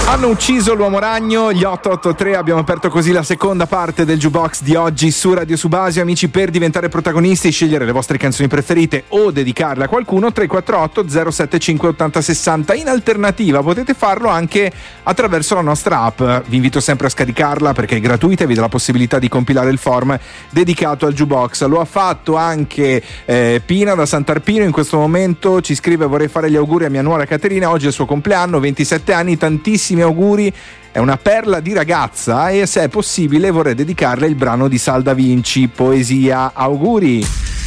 Hanno ucciso l'uomo ragno, gli 883. Abbiamo aperto così la seconda parte del Jukebox di oggi su Radio Subasio. Amici, per diventare protagonisti, scegliere le vostre canzoni preferite o dedicarle a qualcuno, 348 075 8060. In alternativa potete farlo anche attraverso la nostra app. Vi invito sempre a scaricarla perché è gratuita e vi dà la possibilità di compilare il form dedicato al Jukebox. Lo ha fatto anche Pina da Sant'Arpino. In questo momento ci scrive: vorrei fare gli auguri a mia nuora Caterina, oggi è il suo compleanno, 27 anni, tantissimi auguri, è una perla di ragazza e se è possibile vorrei dedicarle il brano di Salda Vinci, Poesia. Auguri.